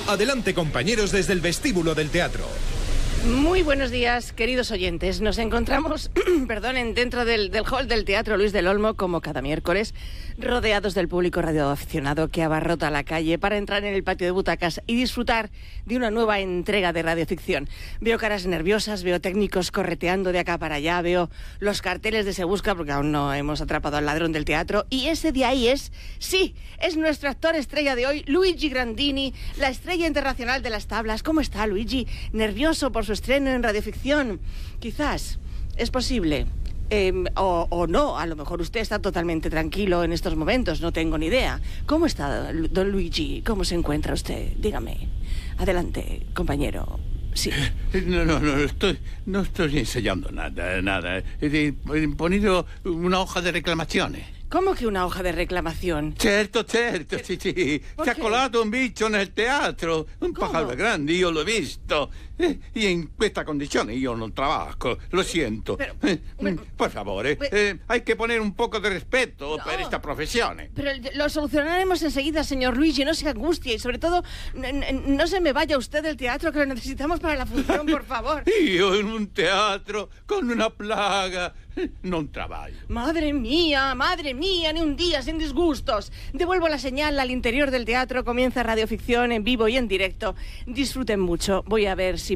Adelante, compañeros, desde el vestíbulo del teatro. Muy buenos días, queridos oyentes. Nos encontramos, dentro del hall del Teatro Luis del Olmo, como cada miércoles, rodeados del público radioaficionado que abarrota la calle para entrar en el patio de butacas y disfrutar de una nueva entrega de radioficción. Veo caras nerviosas, veo técnicos correteando de acá para allá, veo los carteles de Se Busca, porque aún no hemos atrapado al ladrón del teatro, y ese de ahí es nuestro actor estrella de hoy, Luigi Grandini, la estrella internacional de las tablas. ¿Cómo está, Luigi? ¿Nervioso por su estreno en radioficción? Quizás. Es posible. O no, a lo mejor usted está totalmente tranquilo en estos momentos, no tengo ni idea. ¿Cómo está, don Luigi? ¿Cómo se encuentra usted? Dígame. Adelante, compañero. Sí. No estoy ensayando nada. He ponido una hoja de reclamaciones. ¿Cómo que una hoja de reclamación? Certo, sì. Si è colato un bicho nel teatro, un pájaro grande, io l'ho visto. Y en questa condizione io non trabajo, lo siento. Por favore, hay que poner un poco de respeto per esta profesione. Pero lo solucionaremos enseguida, señor Luigi, no se angustie y sobre todo no se me vaya usted del teatro, que lo necesitamos para la función, por favor. Io in un teatro con una plaga non trabajo. Madre mía, ni un día sin disgustos. Devuelvo la señal al interior del teatro, comienza radioficción en vivo y en directo. Disfruten mucho. Voy a ver si